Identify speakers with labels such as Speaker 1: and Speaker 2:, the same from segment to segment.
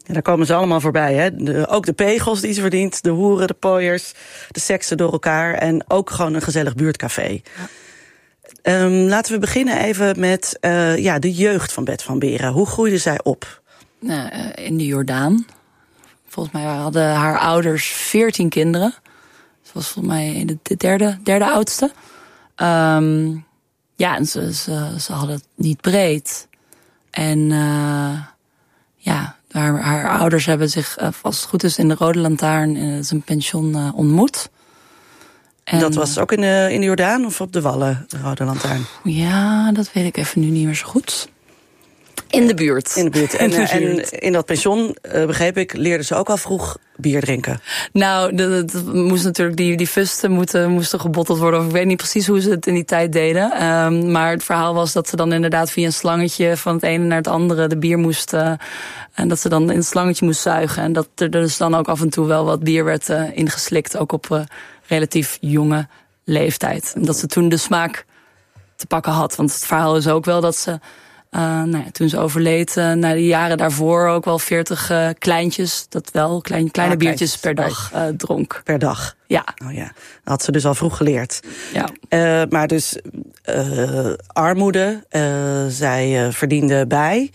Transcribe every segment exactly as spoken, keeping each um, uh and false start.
Speaker 1: Ja, daar komen ze allemaal voorbij. Hè? De, ook de pegels die ze verdient, de hoeren, de pooiers, de seksen door elkaar. En ook gewoon een gezellig buurtcafé. Ja. Um, laten we beginnen even met uh, ja, de jeugd van Bet van Beren. Hoe groeide zij op?
Speaker 2: Nou, uh, in de Jordaan. Volgens mij hadden haar ouders veertien kinderen. Ze was volgens mij de derde, derde oudste. Um, ja, en ze, ze, ze hadden het niet breed. En uh, ja, haar, haar ouders hebben zich, uh, als het goed is, in de Rode Lantaarn, in zijn pension, uh, ontmoet.
Speaker 1: En dat was ook in de, in de Jordaan of op de Wallen, de Rode Lantaarn?
Speaker 2: Ja, dat weet ik even nu niet meer zo goed. In de buurt.
Speaker 1: In de buurt. En, in, de buurt. en in dat pension, uh, begreep ik, leerden ze ook al vroeg bier drinken.
Speaker 2: Nou, dat, dat moest natuurlijk, die, die fusten moeten, moesten gebotteld worden. Of ik weet niet precies hoe ze het in die tijd deden. Um, maar het verhaal was dat ze dan inderdaad via een slangetje van het ene naar het andere de bier moesten. Uh, en dat ze dan in het slangetje moest zuigen. En dat er dus dan ook af en toe wel wat bier werd uh, ingeslikt. Ook op uh, relatief jonge leeftijd. En dat ze toen de smaak te pakken had. Want het verhaal is ook wel dat ze... Uh, nou ja, toen ze overleed, uh, na de jaren daarvoor ook wel veertig uh, kleintjes, dat wel, klein, kleine ah, biertjes per dag uh, dronk.
Speaker 1: Per dag?
Speaker 2: Ja.
Speaker 1: Oh ja, dat had ze dus al vroeg geleerd.
Speaker 2: Ja.
Speaker 1: Uh, maar dus uh, armoede, uh, zij uh, verdiende bij.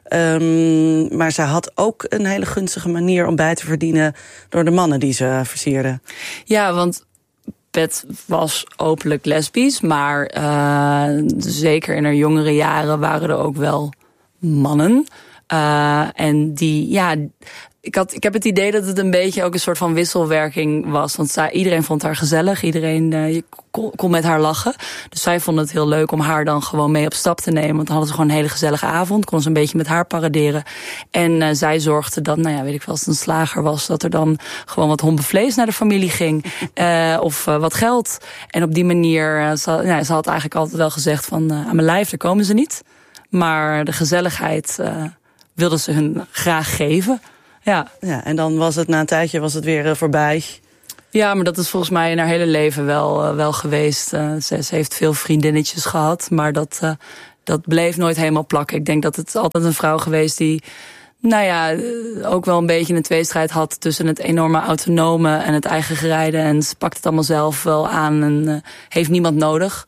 Speaker 1: Um, maar zij had ook een hele gunstige manier om bij te verdienen door de mannen die ze versierde.
Speaker 2: Ja, want Bet was openlijk lesbisch, maar uh, zeker in haar jongere jaren waren er ook wel mannen. Uh, en die, ja, ik, had, ik heb het idee dat het een beetje ook een soort van wisselwerking was. Want zij, iedereen vond haar gezellig, iedereen uh, je kon, kon met haar lachen. Dus zij vond het heel leuk om haar dan gewoon mee op stap te nemen. Want dan hadden ze gewoon een hele gezellige avond, kon ze een beetje met haar paraderen. En uh, zij zorgde dat, nou ja, weet ik wel, als het een slager was, dat er dan gewoon wat hombevlees naar de familie ging. Uh, of uh, wat geld. En op die manier, uh, ze, nou, ze had eigenlijk altijd wel gezegd van, uh, aan mijn lijf, daar komen ze niet. Maar de gezelligheid uh, wilden ze hun graag geven. Ja.
Speaker 1: Ja, en dan was het na een tijdje was het weer uh, voorbij.
Speaker 2: Ja, maar dat is volgens mij in haar hele leven wel, uh, wel geweest. Uh, ze, ze heeft veel vriendinnetjes gehad, maar dat, uh, dat bleef nooit helemaal plakken. Ik denk dat het altijd een vrouw geweest die, nou ja, ook wel een beetje een tweestrijd had tussen het enorme autonome en het eigen gerijde. En ze pakt het allemaal zelf wel aan en uh, heeft niemand nodig.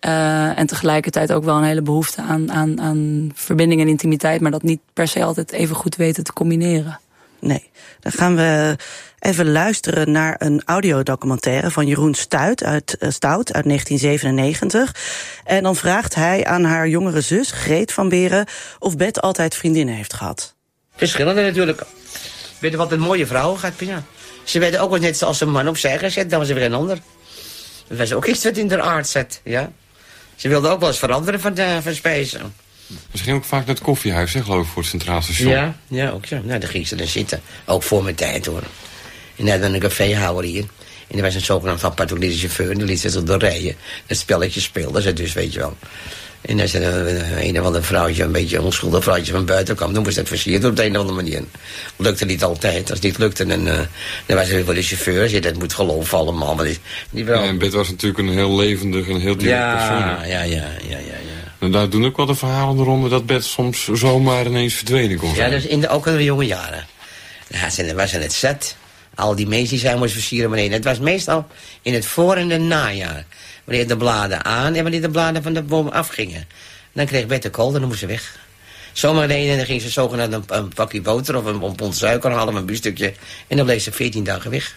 Speaker 2: Uh, en tegelijkertijd ook wel een hele behoefte aan, aan, aan verbinding en intimiteit, maar dat niet per se altijd even goed weten te combineren.
Speaker 1: Nee, dan gaan we even luisteren naar een audiodocumentaire van Jeroen Stout uit, uh, Stout uit negentien zevenennegentig. En dan vraagt hij aan haar jongere zus, Greet van Beren, of Bet altijd vriendinnen heeft gehad.
Speaker 3: Verschillende natuurlijk. Weet je wat een mooie vrouw gaat, Pina? Ze werden ook wel net zoals een man opzij gezet, dan was er weer een ander. Dat was ook iets wat in haar aard zat, ja. Ze wilde ook wel eens veranderen van, de, van spijzen.
Speaker 4: Ze ging ook vaak naar het koffiehuis, hè, geloof ik, voor het Centraal Station.
Speaker 3: Ja, ja, ook zo. Nou, daar ging ze dan zitten. Ook voor mijn tijd, hoor. En dan hadden we een caféhouder hier. En er was een zogenaamd van particuliere chauffeur. En die liet ze zo doorrijden. Dat spelletje speelden ze dus, weet je wel. En als er een, een of ander vrouwtje, een beetje onschuldig vrouwtje van buiten kwam, dan moest dat versierd op de een of andere manier. Lukte niet altijd. Als het niet lukte, dan, uh, dan was er wel de chauffeur. Je, dat moet geloven allemaal. Maar die, die
Speaker 4: ja, en Bet was natuurlijk een heel levendig en heel direct
Speaker 3: ja,
Speaker 4: persoon.
Speaker 3: Ja, ja, ja, ja, ja.
Speaker 4: En daar doen ook wel de verhalen ronde dat Bet soms zomaar ineens verdwenen kon zijn.
Speaker 3: Ja, dus in de, ook in de jonge jaren. Ja, ze was het zat. Al die mensen die zij moest versieren. Maar nee, het was meestal in het voor- en het najaar. Wanneer de bladen aan en wanneer de bladen van de boom afgingen. Dan kreeg Bet de kool en dan moest ze weg. Zomaar nee, en dan ging ze zogenaamd een, een pakje boter of een, een pond suiker halen, een biefstukje. En dan bleef ze veertien dagen weg.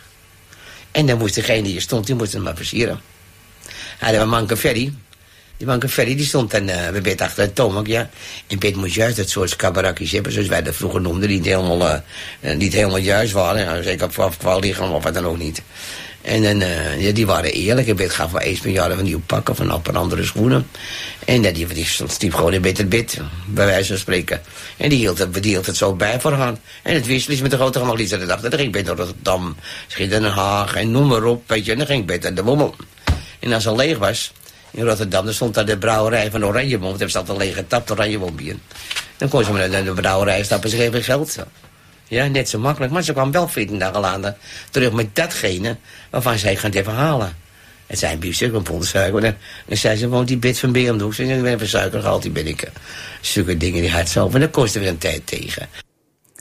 Speaker 3: En dan moest degene die er stond, die moest hem maar versieren. Hadden we Manke Ferry. Die Manke Ferry die stond dan uh, bij Bet achter het toonbank, ja. En Bet moest juist dat soort skabarakjes hebben, zoals wij dat vroeger noemden, die niet helemaal, uh, niet helemaal juist waren. Ja, zeker op afvallichaam of wat dan ook niet. En dan, uh, ja, die waren eerlijk. En Bet gaf wel eens per jaar een nieuw pak of een paar andere schoenen. En uh, die, die stiep gewoon in Bet het bed, bij wijze van spreken. En die hield het, die hield het zo bij voor haar. En het wissel is met de grote gamalies aan de dag. Dan ging Bet naar Rotterdam, schiet Den Haag en noem maar op, weet je. En dan ging Bet aan de Bommel. En als ze leeg was, in Rotterdam, dan stond daar de brouwerij van Oranjeboom. Want er zat een lege tap, Oranjeboombier. Dan kon ze maar naar de brouwerij stappen, ze geven geld. Ja, net zo makkelijk. Maar ze kwam wel veertien dagen later terug met datgene waarvan zij gaat even halen. Het zijn een biefstuk, een pond suiker. En dan zei ze, woont die Bet van Beren om de hoek. Ze zei, even suiker gehaald, die ben ik. Zulke dingen die had zo. Maar dat kostte weer een tijd tegen.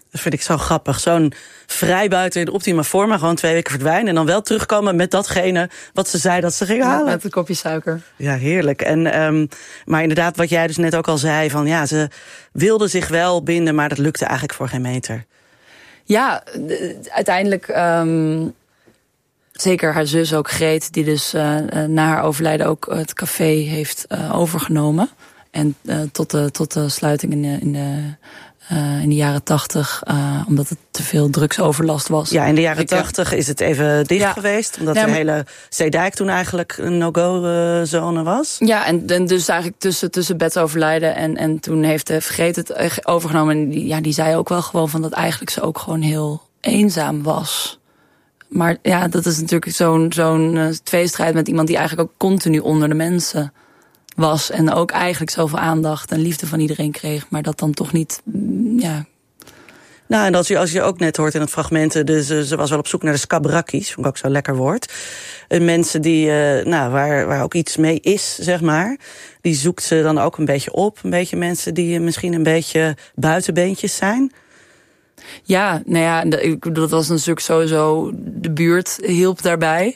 Speaker 1: Dat vind ik zo grappig. Zo'n vrijbuiter in optima forma, gewoon twee weken verdwijnen en dan wel terugkomen met datgene wat ze zei dat ze ging halen.
Speaker 2: Met een kopje suiker.
Speaker 1: Ja, heerlijk. En, um, maar inderdaad, wat jij dus net ook al zei, van ja, ze wilde zich wel binden, maar dat lukte eigenlijk voor geen meter.
Speaker 2: Ja, d- uiteindelijk, um, zeker haar zus ook, Greet, die dus uh, na haar overlijden ook het café heeft uh, overgenomen. En uh, tot, de, tot de sluiting in de, in de, uh, in de jaren tachtig, uh, omdat het te veel drugsoverlast was.
Speaker 1: Ja, in de jaren tachtig is het even dicht ja. geweest, omdat ja, maar... de hele Zeedijk toen eigenlijk een no-go-zone was.
Speaker 2: Ja, en, en dus eigenlijk tussen, tussen Bets overlijden en, en toen heeft uh, Vergeet het overgenomen. En die, ja, die zei ook wel gewoon van dat eigenlijk ze ook gewoon heel eenzaam was. Maar ja, dat is natuurlijk zo'n, zo'n uh, tweestrijd met iemand die eigenlijk ook continu onder de mensen was. En ook eigenlijk zoveel aandacht en liefde van iedereen kreeg. Maar dat dan toch niet, ja.
Speaker 1: Nou, en als je, als je ook net hoort in het fragment, dus, ze was wel op zoek naar de skabrakkies. Vond ik ook zo'n lekker woord. En mensen die, uh, nou, waar, waar ook iets mee is, zeg maar. Die zoekt ze dan ook een beetje op. Een beetje mensen die misschien een beetje buitenbeentjes zijn.
Speaker 2: Ja, nou ja, dat was natuurlijk sowieso, de buurt hielp daarbij.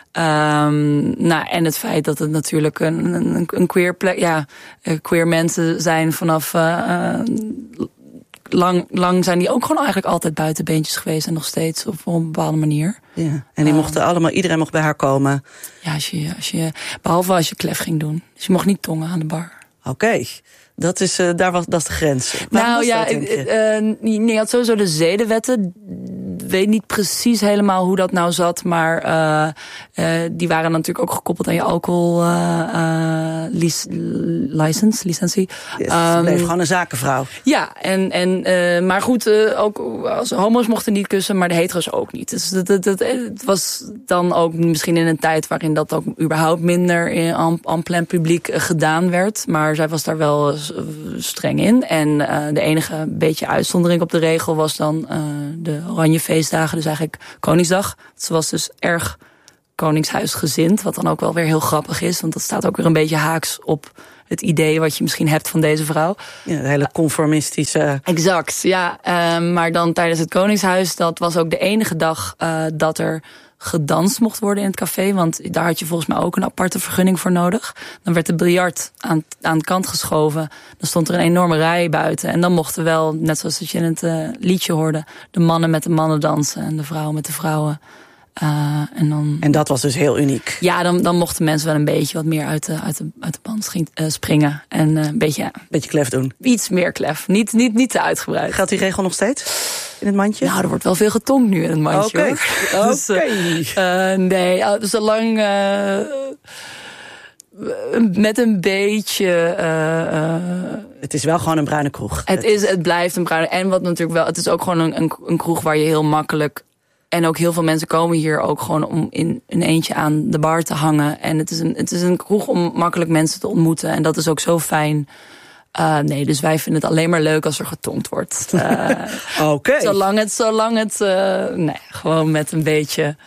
Speaker 2: Um, nou, en het feit dat het natuurlijk een, een, een queer plek, ja, queer mensen zijn vanaf uh, lang, lang zijn die ook gewoon eigenlijk altijd buitenbeentjes geweest en nog steeds op, op een bepaalde manier.
Speaker 1: Ja, en die mochten uh, allemaal, iedereen mocht bij haar komen.
Speaker 2: Ja, als je, als je, behalve als je klef ging doen. Dus je mocht niet tongen aan de bar.
Speaker 1: Oké. Okay. Dat is, uh, daar was, dat is de grens. Waarom
Speaker 2: nou ja,
Speaker 1: dat,
Speaker 2: uh, je had sowieso de zedenwetten. Weet niet precies helemaal hoe dat nou zat, maar uh, uh, die waren natuurlijk ook gekoppeld aan je alcohol uh, uh, lic- license, licentie.
Speaker 1: Yes, um, bleef gewoon een zakenvrouw.
Speaker 2: Ja, en, en uh, maar goed, uh, ook als homo's mochten niet kussen, maar de hetero's ook niet. Dus dat, dat, dat, het was dan ook misschien in een tijd waarin dat ook überhaupt minder in en plein publiek gedaan werd. Maar zij was daar wel streng in. En uh, de enige beetje uitzondering op de regel was dan uh, de oranje feestdagen, dus eigenlijk Koningsdag. Ze was dus erg koningshuisgezind, wat dan ook wel weer heel grappig is, want dat staat ook weer een beetje haaks op het idee wat je misschien hebt van deze vrouw.
Speaker 1: Ja, de hele conformistische...
Speaker 2: Exact, ja. Uh, maar dan tijdens het Koningshuis, dat was ook de enige dag uh, dat er gedanst mocht worden in het café, want daar had je volgens mij ook een aparte vergunning voor nodig. Dan werd de biljart aan, aan de kant geschoven. Dan stond er een enorme rij buiten. En dan mochten wel, net zoals dat je in het uh, liedje hoorde, de mannen met de mannen dansen en de vrouwen met de vrouwen. Uh, en, dan,
Speaker 1: en dat was dus heel uniek.
Speaker 2: Ja, dan, dan mochten mensen wel een beetje wat meer uit de, uit de, uit de band ging, uh, springen. En uh, een beetje... Ja,
Speaker 1: beetje klef doen.
Speaker 2: Iets meer klef. Niet, niet, niet te uitgebreid.
Speaker 1: Geldt die regel nog steeds in het mandje?
Speaker 2: Nou, er wordt wel veel getongd nu in het mandje.
Speaker 1: Oké. Okay. dus, uh,
Speaker 2: okay. uh, nee, uh, zolang... Uh, met een beetje... Uh, uh,
Speaker 1: het is wel gewoon een bruine kroeg.
Speaker 2: Het, is, het blijft een bruine... En wat natuurlijk wel... Het is ook gewoon een, een, een kroeg waar je heel makkelijk... En ook heel veel mensen komen hier ook gewoon om in een eentje aan de bar te hangen. En het is een, het is een kroeg om makkelijk mensen te ontmoeten. En dat is ook zo fijn. Uh, nee, dus wij vinden het alleen maar leuk als er getongd wordt. Uh,
Speaker 1: Oké. Okay.
Speaker 2: Zolang het, zolang het, uh, nee, gewoon met een beetje...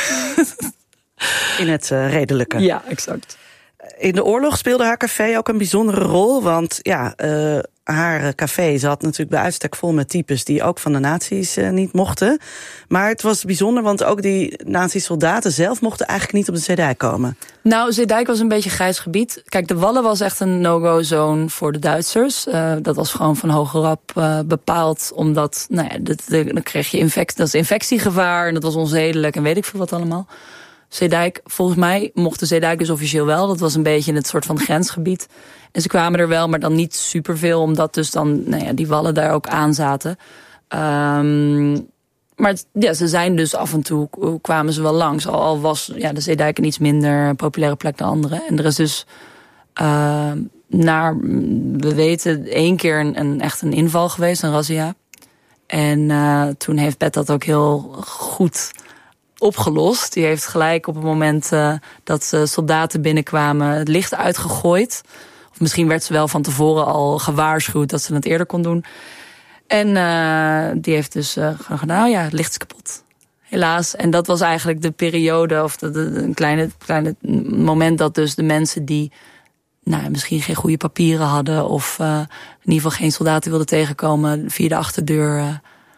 Speaker 1: in het uh, redelijke.
Speaker 2: Ja, exact.
Speaker 1: In de oorlog speelde haar café ook een bijzondere rol. Want ja, uh, haar café zat natuurlijk bij uitstek vol met types die ook van de nazi's uh, niet mochten. Maar het was bijzonder, want ook die nazi-soldaten zelf mochten eigenlijk niet op de Zeedijk komen.
Speaker 2: Nou, Zeedijk was een beetje grijs gebied. Kijk, de Wallen was echt een no-go-zone voor de Duitsers. Uh, dat was gewoon van hogerop uh, bepaald, omdat, nou ja, dat, dan kreeg je infectie, dat is infectiegevaar en dat was onzedelijk en weet ik veel wat allemaal. Zeedijk, volgens mij mocht de Zeedijk dus officieel wel. Dat was een beetje in het soort van grensgebied. En ze kwamen er wel, maar dan niet superveel, omdat dus dan, nou ja, die wallen daar ook aan zaten. Um, maar ja, ze zijn dus af en toe, kwamen ze wel langs. Al, al was ja, de Zeedijk een iets minder populaire plek dan andere. En er is dus, uh, naar, we weten, één keer een, een, echt een inval geweest, een razzia. En uh, toen heeft Bet dat ook heel goed opgelost. Die heeft gelijk op het moment uh, dat uh, soldaten binnenkwamen het licht uitgegooid. Of misschien werd ze wel van tevoren al gewaarschuwd dat ze het eerder kon doen. En uh, die heeft dus uh, gedaan, nou ja, het licht is kapot. Helaas. En dat was eigenlijk de periode, of de, de, een kleine, kleine moment dat dus de mensen die nou, misschien geen goede papieren hadden, of uh, in ieder geval geen soldaten wilden tegenkomen, via de achterdeur uh,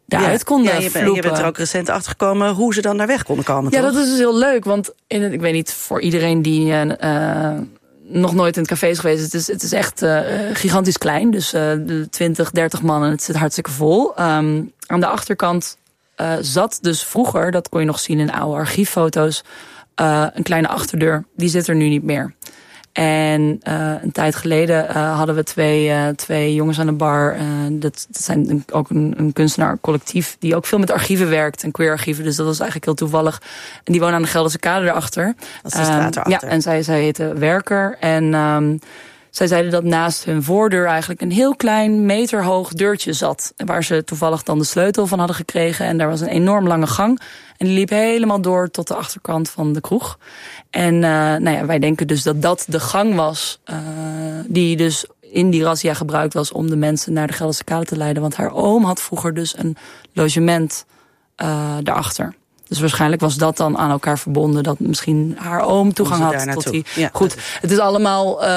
Speaker 2: daaruit
Speaker 1: ja,
Speaker 2: konden
Speaker 1: ja, je,
Speaker 2: vloepen.
Speaker 1: je bent er ook recent achter gekomen hoe ze dan naar weg konden komen,
Speaker 2: Ja,
Speaker 1: toch?
Speaker 2: dat is dus heel leuk. Want in het, ik weet niet, voor iedereen die uh, nog nooit in het café is geweest... het is, het is echt uh, gigantisch klein. Dus uh, twintig, dertig man en het zit hartstikke vol. Um, aan de achterkant uh, zat dus vroeger, dat kon je nog zien in oude archieffoto's... Uh, een kleine achterdeur. Die zit er nu niet meer. En uh, een tijd geleden uh, hadden we twee, uh, twee jongens aan de bar. Uh, dat, dat zijn een, ook een, een kunstenaarcollectief die ook veel met archieven werkt. En queer-archieven, dus dat was eigenlijk heel toevallig. En die wonen aan de Gelderse Kade erachter.
Speaker 1: Dat is de straat erachter.
Speaker 2: Ja, en zij, zij heette Werker. En um, zij zeiden dat naast hun voordeur eigenlijk een heel klein meterhoog deurtje zat. Waar ze toevallig dan de sleutel van hadden gekregen. En daar was een enorm lange gang. En die liep helemaal door tot de achterkant van de kroeg. En uh, nou ja, wij denken dus dat dat de gang was uh, die dus in die razzia gebruikt was om de mensen naar de Gelderse Kade te leiden. Want haar oom had vroeger dus een logement uh, daarachter. Dus waarschijnlijk was dat dan aan elkaar verbonden. Dat misschien haar oom toegang had tot die...
Speaker 1: Ja.
Speaker 2: Goed, het is allemaal... Uh,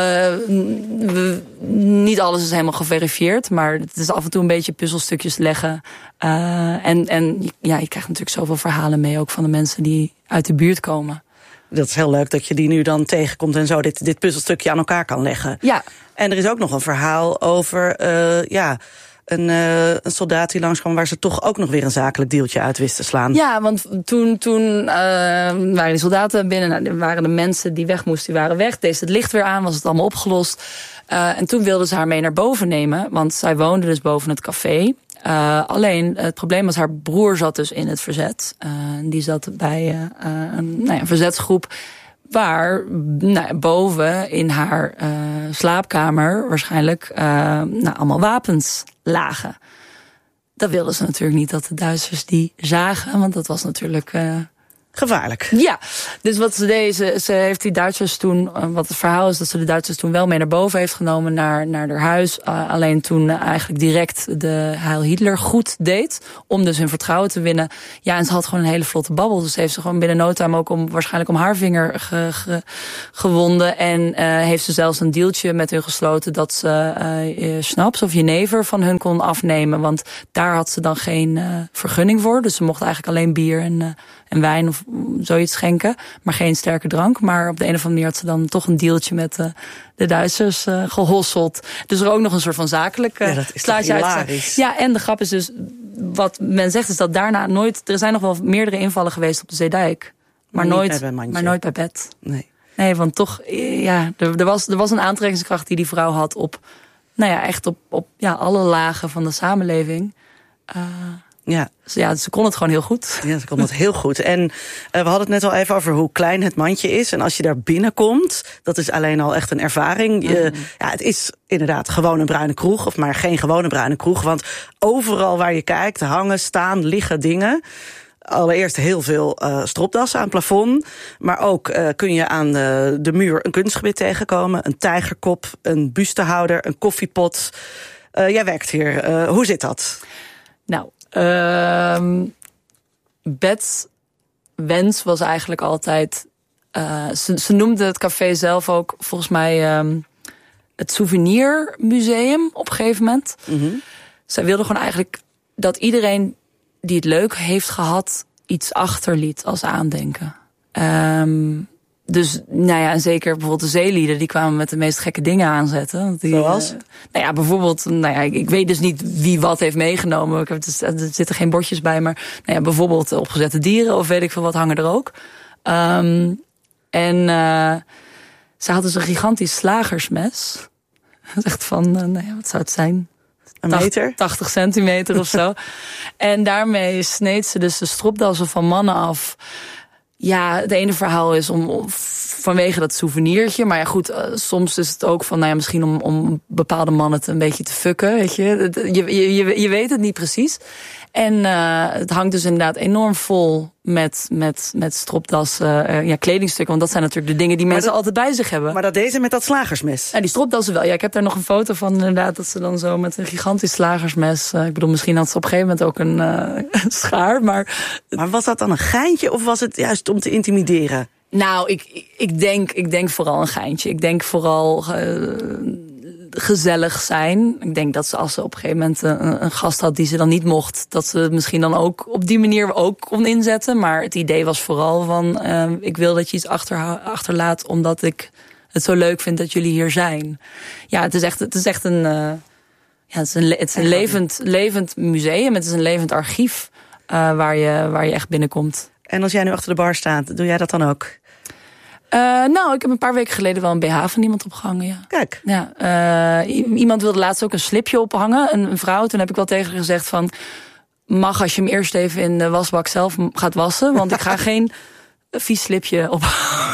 Speaker 2: we, niet alles is helemaal geverifieerd. Maar het is af en toe een beetje puzzelstukjes leggen. Uh, en en ja, je krijgt natuurlijk zoveel verhalen mee. Ook van de mensen die uit de buurt komen.
Speaker 1: Dat is heel leuk dat je die nu dan tegenkomt en zo dit, dit puzzelstukje aan elkaar kan leggen.
Speaker 2: Ja.
Speaker 1: En er is ook nog een verhaal over... Uh, ja. Een, uh, een soldaat die langskwam waar ze toch ook nog weer een zakelijk deeltje uit wist te slaan.
Speaker 2: Ja, want toen, toen uh, waren die soldaten binnen, nou, waren de mensen die weg moesten, die waren weg. Deed het licht weer aan, was het allemaal opgelost. Uh, en toen wilden ze haar mee naar boven nemen, want zij woonde dus boven het café. Uh, alleen, het probleem was, haar broer zat dus in het verzet. Uh, die zat bij uh, een, nou ja, een verzetsgroep waar nou, boven in haar uh, slaapkamer waarschijnlijk uh, nou, allemaal wapens lagen. Dat wilden ze natuurlijk niet dat de Duitsers die zagen, want dat was natuurlijk... Uh,
Speaker 1: gevaarlijk.
Speaker 2: Ja, dus wat ze deed, ze, ze heeft die Duitsers toen... Wat het verhaal is, dat ze de Duitsers toen wel mee naar boven heeft genomen... naar, naar haar huis. Uh, alleen toen uh, eigenlijk direct de Heil Hitler goed deed... om dus hun vertrouwen te winnen. Ja, en ze had gewoon een hele vlotte babbel. Dus heeft ze gewoon binnen no time ook om, waarschijnlijk om haar vinger ge, ge, gewonden. En uh, heeft ze zelfs een dealtje met hun gesloten... dat ze uh, schnaps of jenever van hun kon afnemen. Want daar had ze dan geen uh, vergunning voor. Dus ze mocht eigenlijk alleen bier en... Uh, en wijn of zoiets schenken, maar geen sterke drank. Maar op de een of andere manier had ze dan toch een dealtje met uh, de Duitsers uh, gehosseld. Dus er ook nog een soort van zakelijk uh,
Speaker 1: ja, dat is
Speaker 2: slaatje
Speaker 1: hilarisch.
Speaker 2: Ja, en de grap is dus, wat men zegt is dat daarna nooit... Er zijn nog wel meerdere invallen geweest op de Zeedijk. Maar,
Speaker 1: maar
Speaker 2: nooit,
Speaker 1: bij
Speaker 2: maar nooit bij bed.
Speaker 1: Nee.
Speaker 2: Nee, want toch, ja, er, er, was, er was een aantrekkingskracht die die vrouw had op... Nou ja, echt op, op ja, alle lagen van de samenleving... Uh,
Speaker 1: Ja.
Speaker 2: Ja, ze kon het gewoon heel goed.
Speaker 1: Ja, ze kon het heel goed. En uh, we hadden het net al even over hoe klein het mandje is. En als je daar binnenkomt, dat is alleen al echt een ervaring. Je, mm. Ja, het is inderdaad gewoon een bruine kroeg, of maar geen gewone bruine kroeg. Want overal waar je kijkt, hangen, staan, liggen dingen. Allereerst heel veel uh, stropdassen aan het plafond. Maar ook uh, kun je aan de, de muur een kunstgebit tegenkomen. Een tijgerkop, een bustehouder, een koffiepot. Uh, jij werkt hier. Uh, hoe zit dat?
Speaker 2: Nou... Uh, Bets wens was eigenlijk altijd... Uh, ze, ze noemde het café zelf ook volgens mij um, het souvenirmuseum op een gegeven moment. Mm-hmm. Zij wilde gewoon eigenlijk dat iedereen die het leuk heeft gehad... iets achterliet als aandenken. Um, Dus, nou ja, en zeker bijvoorbeeld de zeelieden... die kwamen met de meest gekke dingen aanzetten. Want die,
Speaker 1: Zoals?
Speaker 2: Uh, nou ja, bijvoorbeeld... Nou ja, ik, ik weet dus niet wie wat heeft meegenomen. Ik heb, dus, er zitten geen bordjes bij, maar... Nou ja, bijvoorbeeld opgezette dieren of weet ik veel wat hangen er ook. Um, en uh, ze hadden zo'n gigantisch slagersmes. Dat is echt van, uh, nou ja, wat zou het zijn?
Speaker 1: Een meter?
Speaker 2: tachtig centimeter of zo. En daarmee sneed ze dus de stropdassen van mannen af... Ja, het ene verhaal is om, om vanwege dat souvenirtje. Maar ja, goed, uh, soms is het ook van, nou ja, misschien om, om bepaalde mannen te een beetje te fucken, weet je. Je, je, je, je weet het niet precies. En uh, het hangt dus inderdaad enorm vol met, met, met stropdassen, uh, ja, kledingstukken. Want dat zijn natuurlijk de dingen die maar mensen dat, altijd bij zich hebben.
Speaker 1: Maar dat deze met dat slagersmes?
Speaker 2: Ja, die stropdassen wel. Ja, ik heb daar nog een foto van inderdaad, dat ze dan zo met een gigantisch slagersmes... Uh, ik bedoel, misschien had ze op een gegeven moment ook een uh, schaar, maar...
Speaker 1: Maar was dat dan een geintje of was het juist om te intimideren?
Speaker 2: Nou, ik, ik, denk, ik denk vooral een geintje. Ik denk vooral... Uh, gezellig zijn. Ik denk dat ze als ze op een gegeven moment een, een gast had die ze dan niet mocht, dat ze het misschien dan ook op die manier ook kon inzetten. Maar het idee was vooral van, uh, ik wil dat je iets achter, achterlaat, omdat ik het zo leuk vind dat jullie hier zijn. Ja, het is echt, het is echt een, uh, ja, het is een, het is een levend, levend museum. Het is een levend archief uh, waar je, waar je echt binnenkomt.
Speaker 1: En als jij nu achter de bar staat, doe jij dat dan ook?
Speaker 2: Uh, nou, ik heb een paar weken geleden wel een B H van iemand opgehangen, ja.
Speaker 1: Kijk.
Speaker 2: Ja, uh, iemand wilde laatst ook een slipje ophangen, een, een vrouw. Toen heb ik wel tegen haar gezegd van, mag als je hem eerst even in de wasbak zelf gaat wassen, want ik ga geen vies slipje op.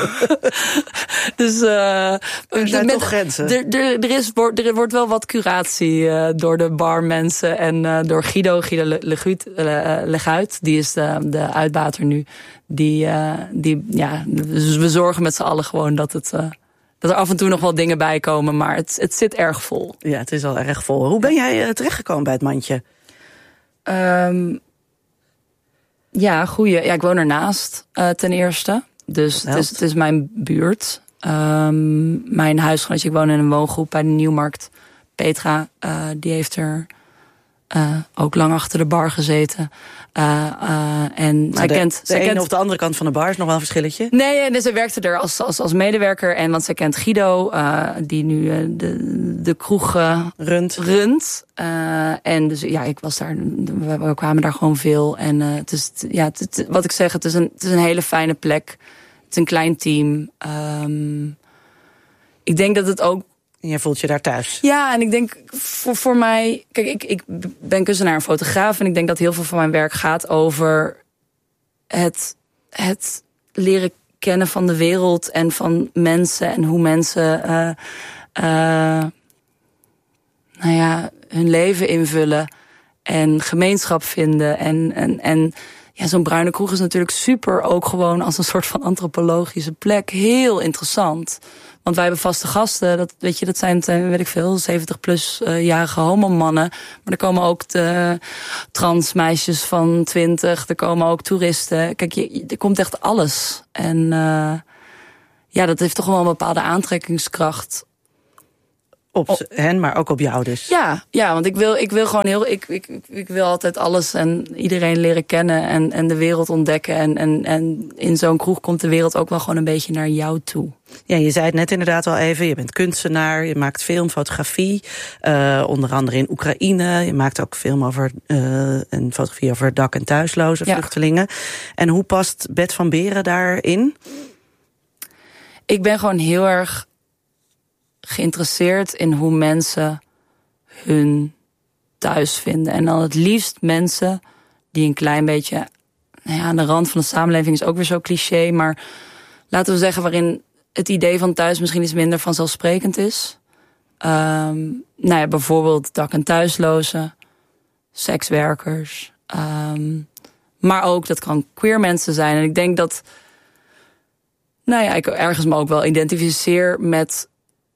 Speaker 2: Dus uh,
Speaker 1: er zijn
Speaker 2: met,
Speaker 1: toch grenzen.
Speaker 2: Er, er, er, is, er wordt wel wat curatie uh, door de barmensen en uh, door Guido, Guido Leguit, uh, Leguit, die is de, de uitbater nu. Die, uh, die, ja, dus we zorgen met z'n allen gewoon dat het, uh, dat er af en toe nog wel dingen bij komen, maar het, het zit erg vol.
Speaker 1: Ja, het is al erg vol. Hoe ben jij uh, terechtgekomen bij het mandje?
Speaker 2: Um, ja, goeie. Ja, ik woon ernaast, uh, ten eerste. Dus het is, het is mijn buurt. Um, mijn huisgenootje, ik woon in een woongroep bij de Nieuwmarkt. Petra, uh, die heeft er uh, ook lang achter de bar gezeten. Uh, uh, en zij
Speaker 1: de,
Speaker 2: kent,
Speaker 1: de
Speaker 2: zij
Speaker 1: ene
Speaker 2: kent,
Speaker 1: of de andere kant van de bar is nog wel een verschilletje?
Speaker 2: Nee, nee, zij werkte er als, als, als medewerker. En want zij kent Guido, uh, die nu uh, de, de kroeg uh,
Speaker 1: runt.
Speaker 2: runt. Uh, en dus ja, ik was daar, we, we kwamen daar gewoon veel. En uh, het is, ja, het, het, wat ik zeg, het is, een, het is een hele fijne plek. Het is een klein team. Um, ik denk dat het ook...
Speaker 1: En jij voelt je daar thuis?
Speaker 2: Ja, en ik denk voor, voor mij... Kijk, ik, ik ben kunstenaar en fotograaf. En ik denk dat heel veel van mijn werk gaat over het, het leren kennen van de wereld en van mensen. En hoe mensen uh, uh, nou ja, hun leven invullen. En gemeenschap vinden. En, en, en ja, zo'n bruine kroeg is natuurlijk super ook gewoon als een soort van antropologische plek. Heel interessant. Want wij hebben vaste gasten, dat, weet je, dat zijn, weet ik veel, zeventig plus uh, jarige homomannen. Maar er komen ook de transmeisjes van twintig, er komen ook toeristen. Kijk, je, er komt echt alles. En uh, ja, dat heeft toch wel een bepaalde aantrekkingskracht.
Speaker 1: Op oh. hen, maar ook op jou dus.
Speaker 2: Ja, ja, want ik wil, ik wil gewoon heel, ik, ik, ik wil altijd alles en iedereen leren kennen en, en de wereld ontdekken. En, en, en in zo'n kroeg komt de wereld ook wel gewoon een beetje naar jou toe.
Speaker 1: Ja, je zei het net inderdaad al even, je bent kunstenaar, je maakt film, fotografie. Uh, onder andere in Oekraïne. Je maakt ook film over, uh, en fotografie over dak- en thuisloze ja. vluchtelingen. En hoe past Bet van Beren daarin?
Speaker 2: Ik ben gewoon heel erg geïnteresseerd in hoe mensen hun thuis vinden. En dan het liefst mensen die een klein beetje, nou ja, aan de rand van de samenleving is ook weer zo cliché, maar laten we zeggen waarin het idee van thuis misschien iets minder vanzelfsprekend is. Um, nou ja, bijvoorbeeld dak- en thuislozen, sekswerkers. Um, maar ook, dat kan queer mensen zijn. En ik denk dat, nou ja, ik ergens me ook wel identificeer met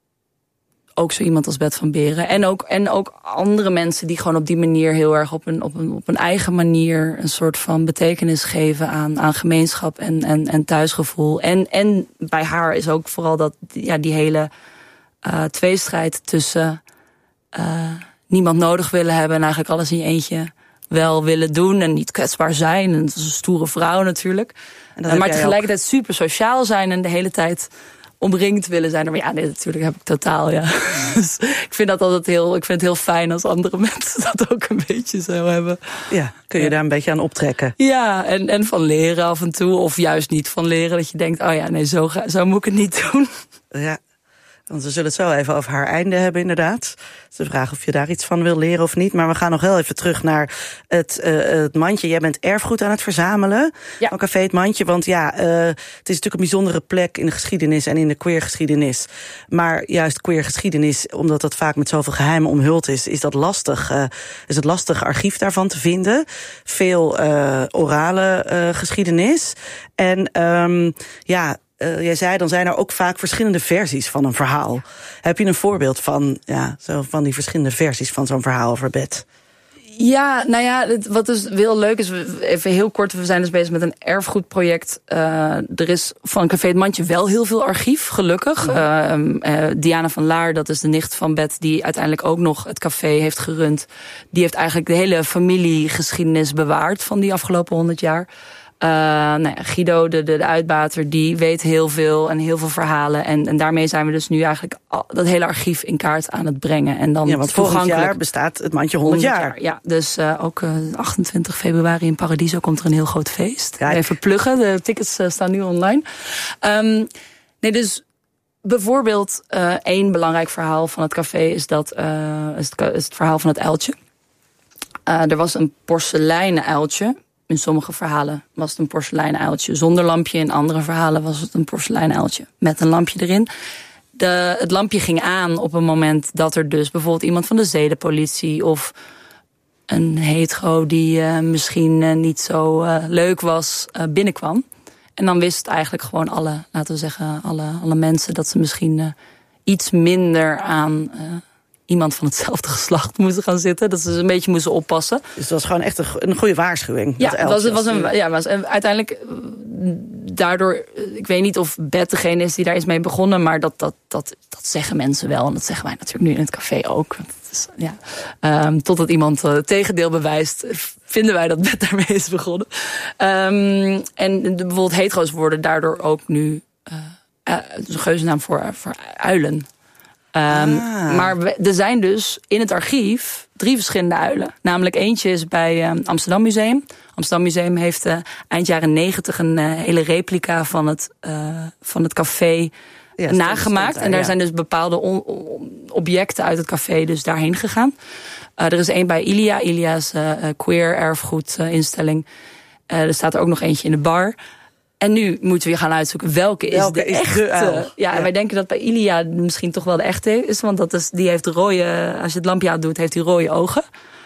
Speaker 2: ook zo iemand als Bet van Beren. En ook, en ook andere mensen die gewoon op die manier heel erg op een, op een, op een eigen manier een soort van betekenis geven aan, aan gemeenschap en, en, en thuisgevoel. En, en bij haar is ook vooral dat, ja, die hele uh, tweestrijd tussen uh, niemand nodig willen hebben en eigenlijk alles in je eentje wel willen doen en niet kwetsbaar zijn. En dat is een stoere vrouw natuurlijk. En uh, maar tegelijkertijd ook super sociaal zijn en de hele tijd omringd willen zijn. Maar ja, nee, natuurlijk heb ik totaal, ja. Dus ik vind dat altijd heel, ik vind het heel fijn als andere mensen dat ook een beetje zo hebben.
Speaker 1: Ja, kun je ja. daar een beetje aan optrekken?
Speaker 2: Ja, en, en van leren af en toe. Of juist niet van leren, dat je denkt, oh ja, nee, zo, ga, zo moet ik het niet doen.
Speaker 1: Ja, want we zullen het zo even over haar einde hebben inderdaad. Het is de vraag of je daar iets van wil leren of niet. Maar we gaan nog heel even terug naar het, uh, het mandje. Jij bent erfgoed aan het verzamelen. Ja. Van Café Het Mandje. Want ja, uh, het is natuurlijk een bijzondere plek in de geschiedenis en in de queergeschiedenis. Maar juist queergeschiedenis, omdat dat vaak met zoveel geheimen omhuld is, is dat lastig. Uh, is het lastig archief daarvan te vinden. Veel uh, orale uh, geschiedenis. En um, ja. Uh, jij zei, dan zijn er ook vaak verschillende versies van een verhaal. Heb je een voorbeeld van, ja, zo van die verschillende versies van zo'n verhaal over Bet?
Speaker 2: Ja, nou ja, het, wat dus heel leuk is, even heel kort, we zijn dus bezig met een erfgoedproject. Uh, er is van Café Het Mandje wel heel veel archief, gelukkig. Uh, uh, Diana van Laar, dat is de nicht van Bet, die uiteindelijk ook nog het café heeft gerund. Die heeft eigenlijk de hele familiegeschiedenis bewaard van die afgelopen honderd jaar. Uh, nou ja, Guido, de, de, de uitbater, die weet heel veel en heel veel verhalen. En, en daarmee zijn we dus nu eigenlijk al, dat hele archief in kaart aan het brengen. En dan
Speaker 1: ja, want volgend jaar bestaat Het Mandje honderd jaar. jaar.
Speaker 2: Ja, dus uh, ook uh, achtentwintig februari in Paradiso komt er een heel groot feest. Kijk. Even pluggen, de tickets uh, staan nu online. Um, nee, dus bijvoorbeeld uh, één belangrijk verhaal van het café is, dat, uh, is, het, is het verhaal van het uiltje. Uh, er was een porseleinen uiltje. In sommige verhalen was het een porseleinen uiltje zonder lampje. In andere verhalen was het een porseleinen uiltje met een lampje erin. De, het lampje ging aan op een moment dat er dus bijvoorbeeld iemand van de zedenpolitie of een hetero die uh, misschien uh, niet zo uh, leuk was uh, binnenkwam. En dan wist eigenlijk gewoon alle, laten we zeggen, alle, alle mensen dat ze misschien uh, iets minder aan Uh, iemand van hetzelfde geslacht moesten gaan zitten. Dat ze een beetje moesten oppassen. Dus
Speaker 1: het was gewoon echt een, een goede waarschuwing.
Speaker 2: Ja, het was, het was een, ja, was uiteindelijk daardoor, ik weet niet of Bet degene is die daar is mee begonnen, maar dat, dat, dat, dat zeggen mensen wel. En dat zeggen wij natuurlijk nu in het café ook. Is, ja. um, totdat iemand het tegendeel bewijst, vinden wij dat Bet daarmee is begonnen. Um, en de, bijvoorbeeld hetero's worden daardoor ook nu uh, uh, een geuzennaam voor, voor uilen. Um, ah. Maar we, er zijn dus in het archief drie verschillende uilen. Namelijk eentje is bij um, Amsterdam Museum. Amsterdam Museum heeft uh, eind jaren negentig een uh, hele replica van het, uh, van het café ja, nagemaakt. Daar, en daar ja. zijn dus bepaalde on, on, objecten uit het café dus daarheen gegaan. Uh, er is één bij Ilia. Ilia is uh, queer erfgoedinstelling. Uh, er staat er ook nog eentje in de bar. En nu moeten we gaan uitzoeken welke is welke de is echte. De ja, ja, en wij denken dat bij Ilia misschien toch wel de echte is. Want dat is, die heeft rode, als je het lampje aan doet, heeft hij rode ogen.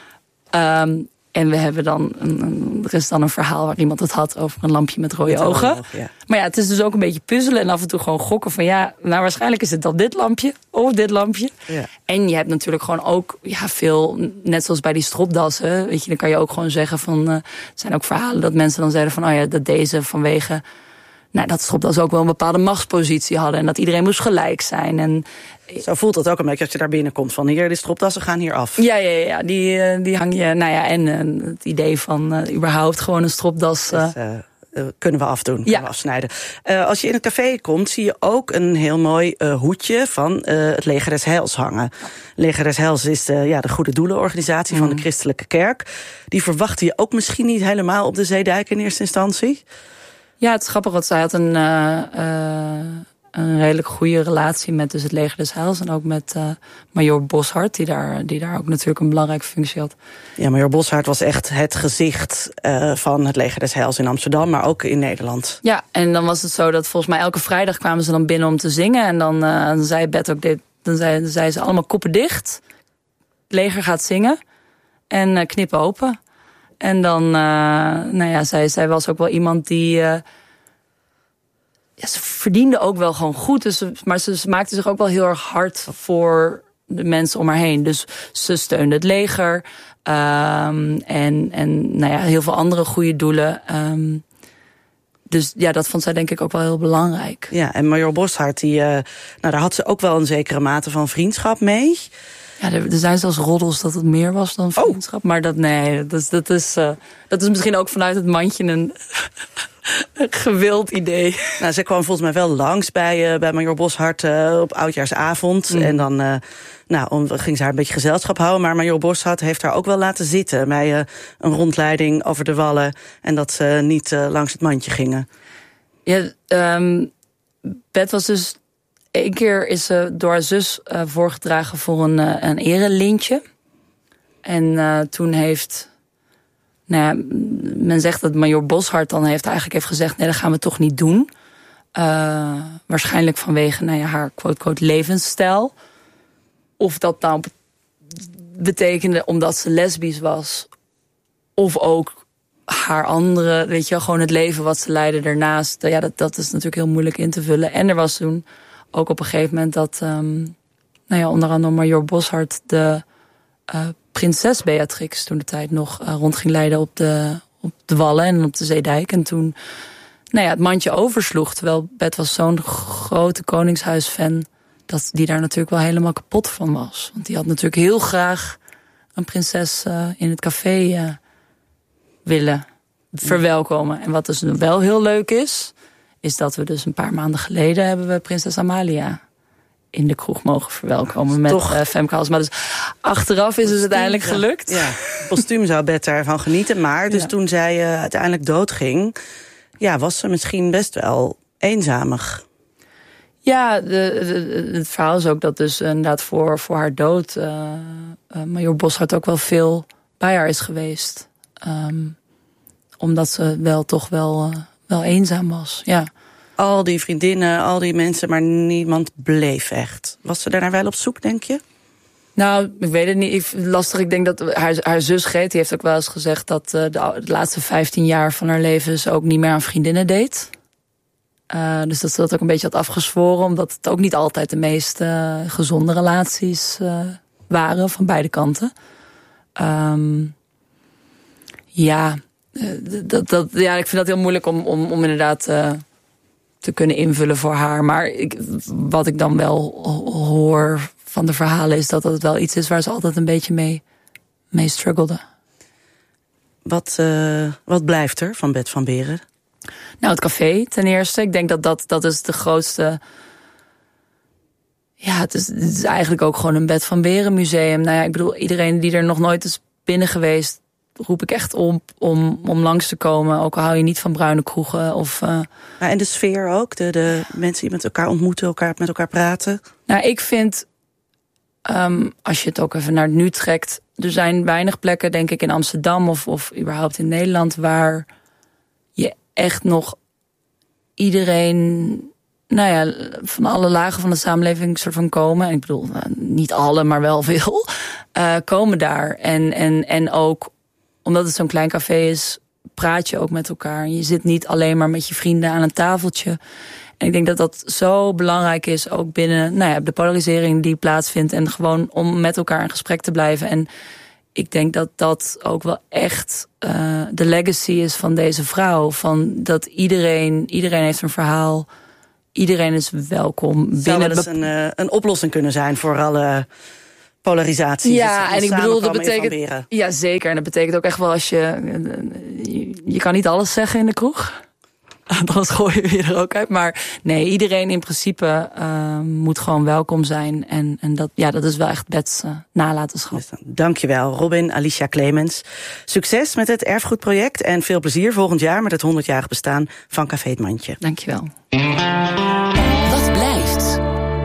Speaker 2: Um, en we hebben dan een, een, er is dan een verhaal waar iemand het had over een lampje met rode met ogen. Oog, ja. Maar ja, het is dus ook een beetje puzzelen en af en toe gewoon gokken van ja, nou waarschijnlijk is het dan dit lampje of dit lampje. Ja. En je hebt natuurlijk gewoon ook ja, veel, net zoals bij die stropdassen, weet je, dan kan je ook gewoon zeggen van, uh, er zijn ook verhalen dat mensen dan zeggen van, oh ja, dat deze vanwege, nou, dat stropdassen ook wel een bepaalde machtspositie hadden en dat iedereen moest gelijk zijn. En
Speaker 1: zo voelt het ook een beetje als je daar binnenkomt van hier, die stropdassen gaan hier af.
Speaker 2: Ja, ja, ja, die, die hang je, nou ja, en uh, het idee van uh, überhaupt gewoon een stropdas Uh, dus, uh,
Speaker 1: uh, kunnen we afdoen, ja. kunnen we afsnijden. Uh, als je in het café komt, zie je ook een heel mooi uh, hoedje van uh, het Leger des Heils hangen. Leger des Heils is de, ja, de goede doelenorganisatie mm. van de christelijke kerk. Die verwachtte je ook misschien niet helemaal op de Zeedijk in eerste instantie.
Speaker 2: Ja, het is grappig, want zij had een Uh, uh, een redelijk goede relatie met dus het Leger des Heils en ook met uh, Major Boshart, die daar, die daar ook natuurlijk een belangrijke functie had.
Speaker 1: Ja, Major Boshart was echt het gezicht uh, van het Leger des Heils in Amsterdam, maar ook in Nederland.
Speaker 2: Ja, en dan was het zo dat volgens mij elke vrijdag kwamen ze dan binnen om te zingen en dan, uh, dan zei Bet ook dit, dan zei, dan zei ze allemaal koppen dicht, het leger gaat zingen en uh, knippen open. En dan, uh, nou ja, zij, zij was ook wel iemand die Uh, ja, ze verdiende ook wel gewoon goed. Dus ze, maar ze, ze maakte zich ook wel heel erg hard voor de mensen om haar heen. Dus ze steunde het leger. Um, en, en nou ja, heel veel andere goede doelen. Um, dus ja, dat vond zij denk ik ook wel heel belangrijk.
Speaker 1: Ja, en Major Boshart, die, uh, nou, daar had ze ook wel een zekere mate van vriendschap mee.
Speaker 2: Ja, er, er zijn zelfs roddels dat het meer was dan vriendschap. Oh. Maar dat, nee, dat is, dat, is, uh, dat is misschien ook vanuit het mandje een gewild idee.
Speaker 1: Nou, ze kwam volgens mij wel langs bij, uh, bij Major Boshart uh, op oudjaarsavond. Mm. En dan uh, nou, om, ging ze haar een beetje gezelschap houden. Maar Major Boshart heeft haar ook wel laten zitten bij uh, een rondleiding over de wallen. En dat ze niet uh, langs het mandje gingen.
Speaker 2: Ja, um, Bet was dus Eén keer is ze door haar zus uh, voorgedragen voor een, uh, een erelintje. En uh, toen heeft, nou ja, men zegt dat Major Boshart dan heeft eigenlijk heeft gezegd, nee, dat gaan we toch niet doen. Uh, waarschijnlijk vanwege nou ja, haar quote-quote levensstijl. Of dat nou betekende omdat ze lesbisch was. Of ook haar andere, weet je wel, gewoon het leven wat ze leidde daarnaast. Ja, dat, dat is natuurlijk heel moeilijk in te vullen. En er was toen ook op een gegeven moment dat Um, nou ja, onder andere Major Boshart de uh, prinses Beatrix toen de tijd nog uh, rond ging leiden op de, op de Wallen en op de Zeedijk. En toen nou ja, het mandje oversloeg. Terwijl Beth was zo'n grote Koningshuisfan dat die daar natuurlijk wel helemaal kapot van was. Want die had natuurlijk heel graag een prinses uh, in het café uh, willen verwelkomen. En wat dus wel heel leuk is, is dat we dus een paar maanden geleden hebben we prinses Amalia in de kroeg mogen verwelkomen met uh, Femke Halsema. Dus achteraf is het uiteindelijk gelukt.
Speaker 1: Ja, postuum zou Beth daarvan genieten. Maar dus ja. toen zij uh, uiteindelijk doodging, ja, was ze misschien best wel eenzamig.
Speaker 2: Ja, de, de, het verhaal is ook dat dus inderdaad voor, voor haar dood uh, uh, Major Boshart ook wel veel bij haar is geweest. Um, omdat ze wel toch wel, uh, wel eenzaam was, ja.
Speaker 1: Al die vriendinnen, al die mensen, maar niemand bleef echt. Was ze daarnaar wel op zoek, denk je?
Speaker 2: Nou, ik weet het niet. Ik, lastig, ik denk dat haar, haar zus Greet, die heeft ook wel eens gezegd dat uh, de, de laatste vijftien jaar van haar leven ze ook niet meer aan vriendinnen deed. Uh, dus dat ze dat ook een beetje had afgezworen, omdat het ook niet altijd de meest uh, gezonde relaties uh, waren van beide kanten. Um, ja, dat, dat, ja, ik vind dat heel moeilijk om, om, om inderdaad uh, te kunnen invullen voor haar. Maar ik, wat ik dan wel hoor van de verhalen is dat dat wel iets is waar ze altijd een beetje mee, mee struggelde.
Speaker 1: Wat, uh, wat blijft er van Beth van Beeren?
Speaker 2: Nou, het café ten eerste. Ik denk dat dat, dat is de grootste. Ja, het is, het is eigenlijk ook gewoon een Beth van Beeren museum. Nou ja, ik bedoel, iedereen die er nog nooit is binnen geweest, roep ik echt op om, om langs te komen. Ook al hou je niet van bruine kroegen. Of, uh...
Speaker 1: ja, en de sfeer ook? De, de mensen die met elkaar ontmoeten, elkaar met elkaar praten?
Speaker 2: Nou, ik vind, um, als je het ook even naar het nu trekt, er zijn weinig plekken, denk ik, in Amsterdam of, of überhaupt in Nederland, waar je echt nog iedereen, nou ja, van alle lagen van de samenleving soort van komen. En ik bedoel, uh, niet alle, maar wel veel, uh, komen daar. En, en, en ook, omdat het zo'n klein café is, praat je ook met elkaar. Je zit niet alleen maar met je vrienden aan een tafeltje. En ik denk dat dat zo belangrijk is, ook binnen nou ja, de polarisering die plaatsvindt. En gewoon om met elkaar in gesprek te blijven. En ik denk dat dat ook wel echt uh, de legacy is van deze vrouw. Van dat iedereen, iedereen heeft een verhaal. Iedereen is welkom.
Speaker 1: Zou binnen wel eens een, uh, een oplossing kunnen zijn voor alle polarisatie.
Speaker 2: Ja, en ik bedoel, dat betekent, ja, zeker. En dat betekent ook echt wel als je, je, je kan niet alles zeggen in de kroeg. Anders gooi je je er ook uit. Maar nee, iedereen in principe uh, moet gewoon welkom zijn. En, en dat, ja, dat is wel echt Beth's uh, nalatenschap.
Speaker 1: Dankjewel, Robin, Alicia Clemens. Succes met het erfgoedproject en veel plezier volgend jaar met het honderdjarig bestaan van Café Het Mandje.
Speaker 2: Dankjewel.
Speaker 5: Wat blijft?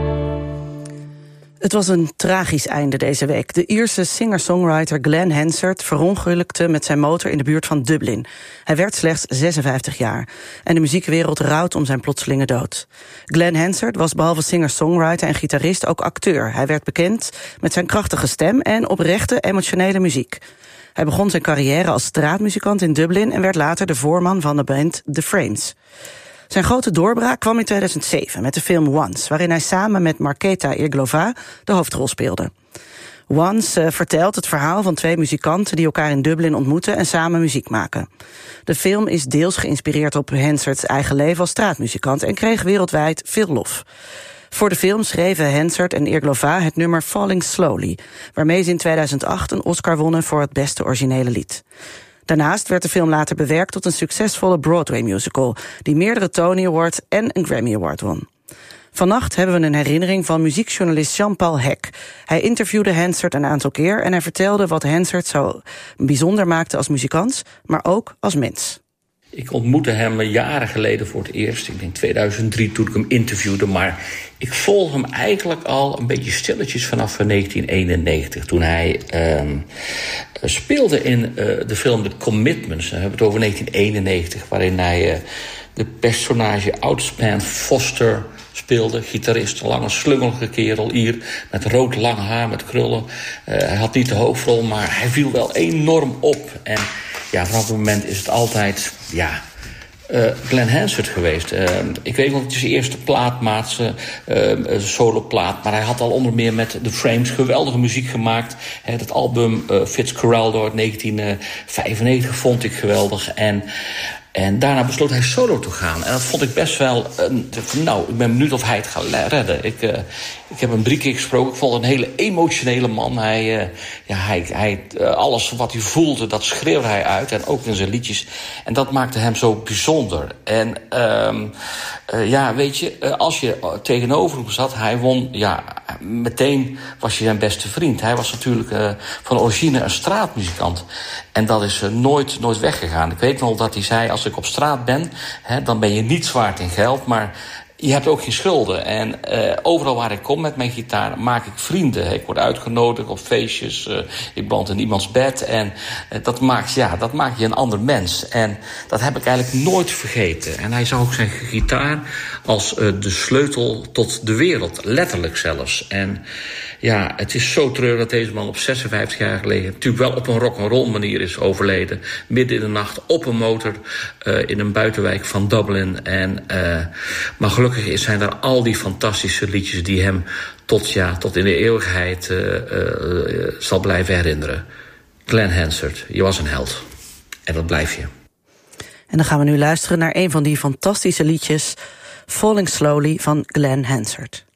Speaker 1: Het was een tragisch einde deze week. De Ierse singer-songwriter Glenn Hansard verongelukte met zijn motor in de buurt van Dublin. Hij werd slechts zesenvijftig jaar. En de muziekwereld rouwt om zijn plotselinge dood. Glenn Hansard was behalve singer-songwriter en gitarist ook acteur. Hij werd bekend met zijn krachtige stem en oprechte emotionele muziek. Hij begon zijn carrière als straatmuzikant in Dublin en werd later de voorman van de band The Frames. Zijn grote doorbraak kwam in tweeduizend zeven met de film Once, waarin hij samen met Markéta Irglova de hoofdrol speelde. Once uh, vertelt het verhaal van twee muzikanten die elkaar in Dublin ontmoeten en samen muziek maken. De film is deels geïnspireerd op Hansard's eigen leven als straatmuzikant en kreeg wereldwijd veel lof. Voor de film schreven Hansard en Irglova het nummer Falling Slowly, waarmee ze in tweeduizend acht een Oscar wonnen voor het beste originele lied. Daarnaast werd de film later bewerkt tot een succesvolle Broadway-musical, die meerdere Tony Awards en een Grammy Award won. Vannacht hebben we een herinnering van muziekjournalist Jean-Paul Hek. Hij interviewde Hansard een aantal keer en hij vertelde wat Hansard zo bijzonder maakte als muzikant, maar ook als mens.
Speaker 6: Ik ontmoette hem jaren geleden voor het eerst. Ik denk tweeduizend drie toen ik hem interviewde. Maar ik volg hem eigenlijk al een beetje stilletjes vanaf negentien eenennegentig. Toen hij uh, speelde in uh, de film The Commitments. Dan hebben we het over negentien eenennegentig. Waarin hij uh, de personage Outspan Foster speelde. Gitarist, een lange slungelige kerel. Hier met rood lang haar, met krullen. Uh, hij had niet de hoofdrol, maar hij viel wel enorm op. En ja, vanaf het moment is het altijd, ja, uh, Glenn Hansard geweest. Uh, ik weet nog, het is zijn eerste plaatmaat, zijn uh, soloplaat. Maar hij had al onder meer met The Frames geweldige muziek gemaakt. He, het album uh, Fitzcarraldo uit negentien vijfennegentig vond ik geweldig. En... En daarna besloot hij solo te gaan. En dat vond ik best wel... Uh, nou, ik ben benieuwd of hij het gaat redden. Ik, uh, ik heb hem drie keer gesproken. Ik vond het een hele emotionele man. Hij, uh, ja, hij, hij, uh, alles wat hij voelde, dat schreeuwde hij uit. En ook in zijn liedjes. En dat maakte hem zo bijzonder. En uh, uh, ja, weet je, uh, als je tegenover hem zat... hij won, ja, meteen was hij zijn beste vriend. Hij was natuurlijk uh, van origine een straatmuzikant. En dat is uh, nooit, nooit weggegaan. Ik weet nog dat hij zei... als ik op straat ben, hè, dan ben je niet waard in geld... maar je hebt ook geen schulden. En uh, overal waar ik kom met mijn gitaar maak ik vrienden. Ik word uitgenodigd op feestjes. Uh, ik beland in iemands bed. En uh, dat, maakt, ja, dat maakt je een ander mens. En dat heb ik eigenlijk nooit vergeten. En hij zag ook zijn gitaar als uh, de sleutel tot de wereld. Letterlijk zelfs. En ja, het is zo treurig dat deze man op zesenvijftig jaar geleden... natuurlijk wel op een rock'n'roll manier is overleden. Midden in de nacht op een motor uh, in een buitenwijk van Dublin. En, uh, maar gelukkig zijn er al die fantastische liedjes... die hem tot, ja, tot in de eeuwigheid uh, uh, zal blijven herinneren. Glenn Hansard, je was een held. En dat blijf je.
Speaker 1: En dan gaan we nu luisteren naar een van die fantastische liedjes... Falling Slowly van Glenn Hansard.